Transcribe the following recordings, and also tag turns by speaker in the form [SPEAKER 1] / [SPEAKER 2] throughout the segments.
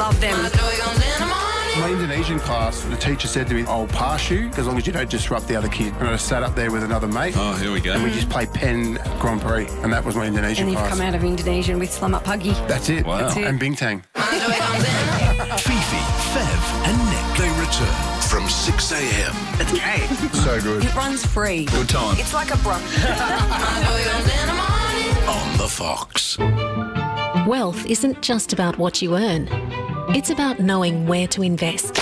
[SPEAKER 1] love them.
[SPEAKER 2] My Indonesian class, the teacher said to me, I'll pass you as long as you don't disrupt the other kid. And I sat up there with another mate.
[SPEAKER 3] Oh, here we go.
[SPEAKER 2] And we just played Pen Grand Prix. And that was my Indonesian
[SPEAKER 1] And you've
[SPEAKER 2] class.
[SPEAKER 1] come out of Indonesia with Slum Up Puggy.
[SPEAKER 2] That's it.
[SPEAKER 3] Wow.
[SPEAKER 1] That's it.
[SPEAKER 2] And Bintang.
[SPEAKER 4] Fifi, Fev and Nick. They return from 6 a.m.
[SPEAKER 1] That's great.
[SPEAKER 2] So good.
[SPEAKER 1] It runs free.
[SPEAKER 3] Good time.
[SPEAKER 1] It's like a brunch.
[SPEAKER 4] On the Fox.
[SPEAKER 5] Wealth isn't just about what you earn. It's about knowing where to invest.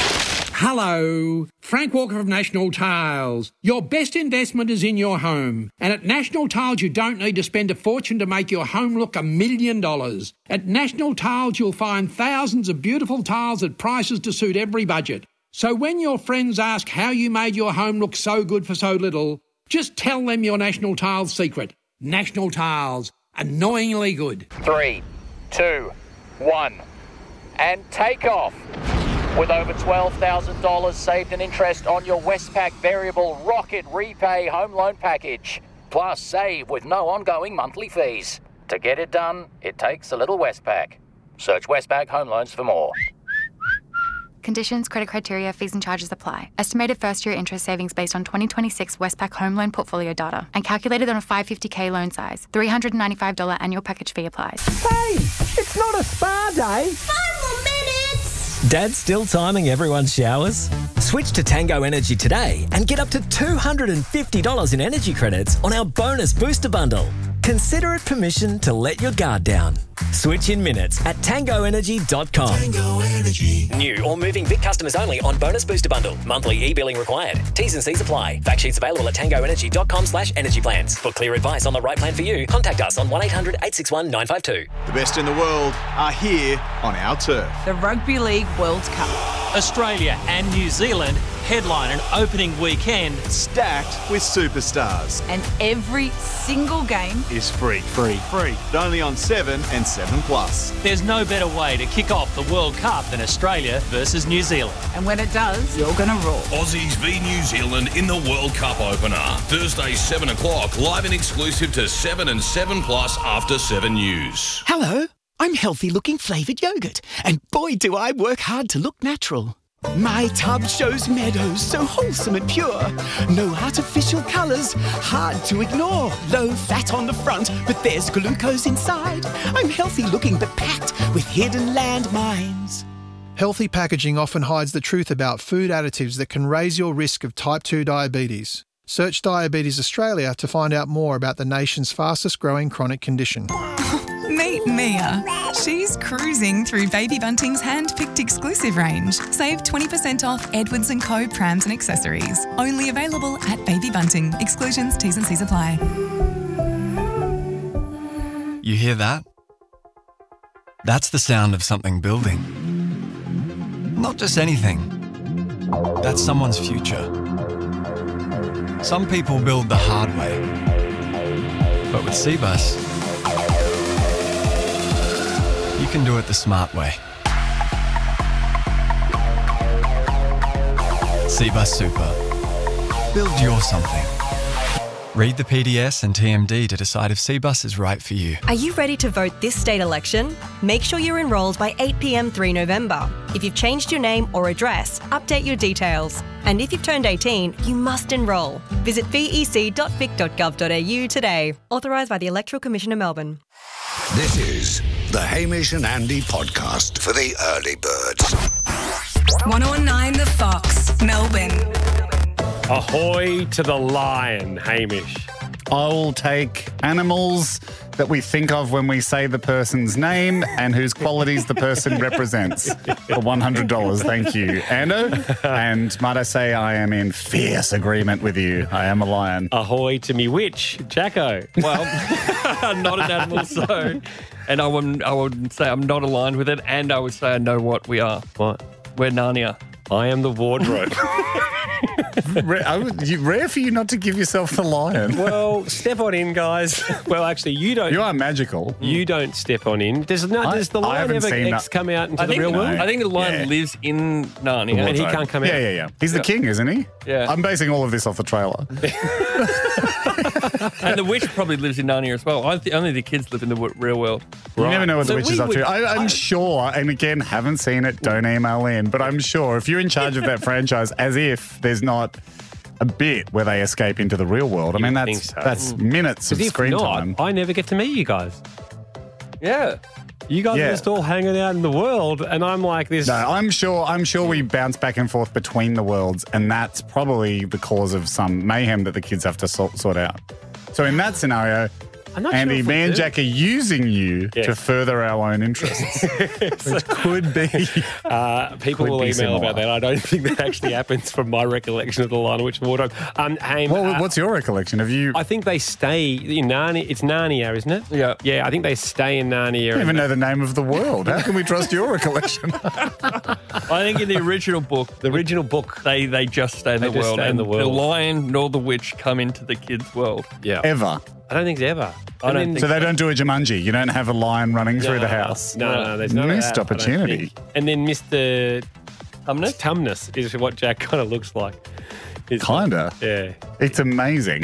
[SPEAKER 6] Hello, Frank Walker of National Tiles. Your best investment is in your home. And at National Tiles, you don't need to spend a fortune to make your home look $1 million. At National Tiles, you'll find thousands of beautiful tiles at prices to suit every budget. So when your friends ask how you made your home look so good for so little, just tell them your National Tiles secret. National Tiles, annoyingly good.
[SPEAKER 7] 3, 2, 1, and take off. With over $12,000 saved in interest on your Westpac Variable Rocket Repay Home Loan Package. Plus save with no ongoing monthly fees. To get it done, it takes a little Westpac. Search Westpac Home Loans for more.
[SPEAKER 8] Conditions, credit criteria, fees and charges apply. Estimated first-year interest savings based on 2026 Westpac home loan portfolio data and calculated on a 550k loan size. $395 annual package fee applies.
[SPEAKER 6] Hey, it's not a spa day.
[SPEAKER 9] 5 more minutes.
[SPEAKER 10] Dad's still timing everyone's showers? Switch to Tango Energy today and get up to $250 in energy credits on our bonus booster bundle. Consider it permission to let your guard down. Switch in minutes at tangoenergy.com.
[SPEAKER 4] Tango Energy.
[SPEAKER 10] New or moving Vic customers only on bonus booster bundle. Monthly e-billing required. T's and C's apply. Fact sheets available at tangoenergy.com/energy plans. For clear advice on the right plan for you, contact us on 1800 861 952.
[SPEAKER 11] The best in the world are here on our turf.
[SPEAKER 12] The Rugby League World Cup.
[SPEAKER 13] Australia and New Zealand headline an opening weekend
[SPEAKER 11] stacked with superstars.
[SPEAKER 12] And every single game
[SPEAKER 11] is free. Free. Only on 7 and 7 Plus.
[SPEAKER 13] There's no better way to kick off the World Cup than Australia versus New Zealand.
[SPEAKER 12] And when it does, you're going to roar.
[SPEAKER 3] Aussies v New Zealand in the World Cup opener. Thursday, 7 o'clock, live and exclusive to 7 and 7 Plus after 7 News.
[SPEAKER 14] Hello, I'm healthy looking flavoured yogurt. And boy, do I work hard to look natural. My tub shows meadows so wholesome and pure. No artificial colours, hard to ignore. Low fat on the front, but there's glucose inside. I'm healthy looking but packed with hidden landmines.
[SPEAKER 15] Healthy packaging often hides the truth about food additives that can raise your risk of type 2 diabetes. Search Diabetes Australia to find out more about the nation's fastest growing chronic condition.
[SPEAKER 16] Meet Mia. She's cruising through Baby Bunting's hand-picked exclusive range. Save 20% off Edwards & Co. prams and accessories. Only available at Baby Bunting. Exclusions, T's and C's apply.
[SPEAKER 17] You hear that? That's the sound of something building. Not just anything. That's someone's future. Some people build the hard way. But with Cbus, you can do it the smart way. Cbus Super. Build your something. Read the PDS and TMD to decide if Cbus is right for you.
[SPEAKER 18] Are you ready to vote this state election? Make sure you're enrolled by 8 p.m. 3 November. If you've changed your name or address, update your details. And if you've turned 18, you must enrol. Visit vec.vic.gov.au today. Authorised by the Electoral Commission of Melbourne.
[SPEAKER 4] This is the Hamish and Andy podcast for the early birds.
[SPEAKER 16] 1019 The Fox, Melbourne.
[SPEAKER 19] Ahoy to the lion, Hamish.
[SPEAKER 20] I'll take animals that we think of when we say the person's name and whose qualities the person represents for $100. Thank you, Ando. And might I say I am in fierce agreement with you. I am a lion.
[SPEAKER 19] Ahoy to me witch, Jacko. Well, not an animal, so... And I would say I'm not aligned with it, and I would say I know what we are. What? We're Narnia. I am the wardrobe.
[SPEAKER 20] Rare for you not to give yourself the lion.
[SPEAKER 19] Well, step on in, guys. Well, actually, you don't.
[SPEAKER 20] You are magical.
[SPEAKER 19] You don't step on in. Does the lion ever come out into the real world? I think the lion lives in Narnia and he can't come out.
[SPEAKER 20] Yeah. He's the king, isn't he?
[SPEAKER 19] Yeah.
[SPEAKER 20] I'm basing all of this off the trailer.
[SPEAKER 19] And the witch probably lives in Narnia as well. Only the kids live in the real world.
[SPEAKER 20] You never know what the
[SPEAKER 19] So
[SPEAKER 20] witch is
[SPEAKER 19] we
[SPEAKER 20] up
[SPEAKER 19] would-
[SPEAKER 20] to. I'm sure, and again, haven't seen it, don't email in, but I'm sure if you're in charge of that franchise, as if there's not a bit where they escape into the real world. I mean, that's minutes of
[SPEAKER 2] If
[SPEAKER 20] screen
[SPEAKER 2] not,
[SPEAKER 20] time.
[SPEAKER 2] I never get to meet you guys.
[SPEAKER 19] Yeah.
[SPEAKER 2] You guys
[SPEAKER 20] Yeah.
[SPEAKER 2] are just all hanging out in the world, and I'm like this.
[SPEAKER 20] No, I'm sure we bounce back and forth between the worlds, and that's probably the cause of some mayhem that the kids have to sort out. So in that scenario,
[SPEAKER 2] I'm not
[SPEAKER 20] Andy,
[SPEAKER 2] sure if
[SPEAKER 20] me
[SPEAKER 2] we
[SPEAKER 20] and
[SPEAKER 2] do.
[SPEAKER 20] Jack are using you
[SPEAKER 2] Yes.
[SPEAKER 20] to further our own interests, which could be.
[SPEAKER 2] People
[SPEAKER 20] Could
[SPEAKER 2] will
[SPEAKER 20] be
[SPEAKER 2] email
[SPEAKER 20] similar.
[SPEAKER 2] about that. I don't think that actually happens from my recollection of the Lion, Witch, and Wardrobe. Hey,
[SPEAKER 20] What's your recollection? Have you?
[SPEAKER 2] I think they stay in Narnia. It's Narnia, isn't it?
[SPEAKER 19] Yeah.
[SPEAKER 2] Yeah, I think they stay in Narnia.
[SPEAKER 20] I don't even know the name of the world. How can we trust your recollection?
[SPEAKER 19] I think in the original book, they just stay in
[SPEAKER 2] They
[SPEAKER 19] the
[SPEAKER 2] just
[SPEAKER 19] world.
[SPEAKER 2] stay in
[SPEAKER 19] and
[SPEAKER 2] the world.
[SPEAKER 19] The lion nor the witch come into the kids' world.
[SPEAKER 2] Yeah.
[SPEAKER 20] Ever.
[SPEAKER 2] I don't think it's ever.
[SPEAKER 19] I don't think
[SPEAKER 20] So they don't do a Jumanji. You don't have a lion running through the house.
[SPEAKER 2] No, there's none of
[SPEAKER 20] Missed
[SPEAKER 2] that, I don't
[SPEAKER 20] opportunity.
[SPEAKER 2] think. And then Mr. Tumnus is what Jack kind of looks like.
[SPEAKER 20] Kinda.
[SPEAKER 2] Yeah.
[SPEAKER 20] It's amazing.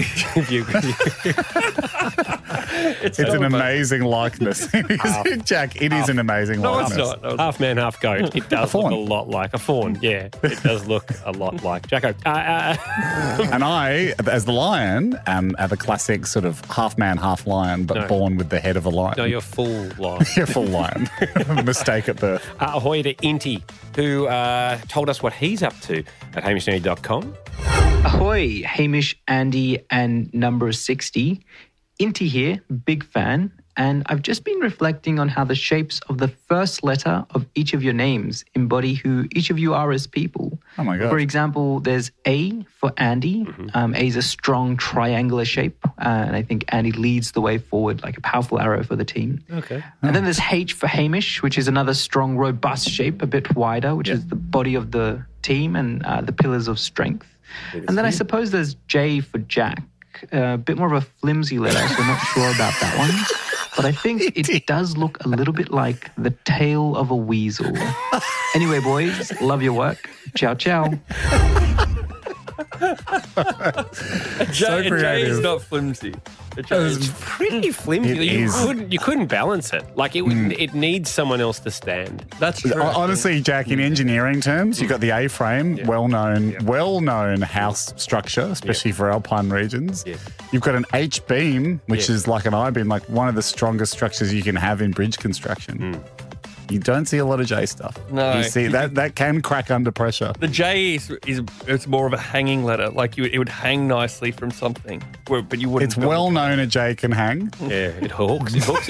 [SPEAKER 20] It's an amazing likeness. Jack, it is an amazing likeness.
[SPEAKER 2] Half man, half goat. It does look a lot like a fawn. Yeah, it does look a lot like Jacko.
[SPEAKER 20] And I, as the lion, am the classic sort of half man, half lion, but
[SPEAKER 2] No.
[SPEAKER 20] born with the head of a lion.
[SPEAKER 2] No, you're full lion.
[SPEAKER 20] You're full lion. Mistake at birth.
[SPEAKER 2] Ahoy to Inti, who told us what he's up to at hamishnetty.com.
[SPEAKER 21] Ahoy, Hamish, Andy, and number 60. Inti here, big fan, and I've just been reflecting on how the shapes of the first letter of each of your names embody who each of you are as people.
[SPEAKER 20] Oh my God.
[SPEAKER 21] For example, there's A for Andy. A is a strong triangular shape, and I think Andy leads the way forward like a powerful arrow for the team.
[SPEAKER 2] Okay.
[SPEAKER 21] And then there's H for Hamish, which is another strong, robust shape, a bit wider, which is the body of the team and the pillars of strength. And then I suppose there's J for Jack, a bit more of a flimsy letter, so I'm not sure about that one. But I think it does look a little bit like the tail of a weasel. Anyway, boys, love your work. Ciao, ciao.
[SPEAKER 19] J is not flimsy.
[SPEAKER 2] It's pretty flimsy.
[SPEAKER 20] It
[SPEAKER 2] You
[SPEAKER 20] is.
[SPEAKER 2] couldn't balance it. Like it needs someone else to stand.
[SPEAKER 19] That's true.
[SPEAKER 20] Honestly, Jack, in engineering terms, you've got the A-frame, well-known house structure, especially for alpine regions. You've got an H-beam, which is like an I-beam, like one of the strongest structures you can have in bridge construction. You don't see a lot of J stuff.
[SPEAKER 19] No.
[SPEAKER 20] You see that can crack under pressure.
[SPEAKER 19] The J is it's more of a hanging letter. Like it would hang nicely from something, but you wouldn't.
[SPEAKER 20] It's well known a J can hang.
[SPEAKER 2] Yeah, it hooks.